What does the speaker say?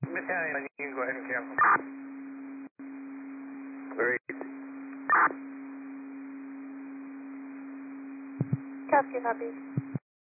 Battalion, you can go ahead and cancel. Great. Copy, copy.